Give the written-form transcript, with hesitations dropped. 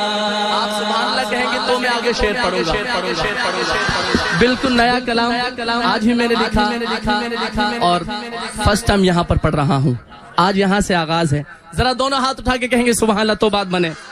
आप सुभान अल्लाह कहेंगे तो मैं आगे शेर पढ़ूंगा। बिल्कुल नया कलाम आज ही मैंने लिखा और फर्स्ट टाइम यहाँ पर पढ़ रहा हूँ। आज यहाँ से आगाज है। जरा दोनों हाथ उठा के कहेंगे सुभान अल्लाह तो बात बने।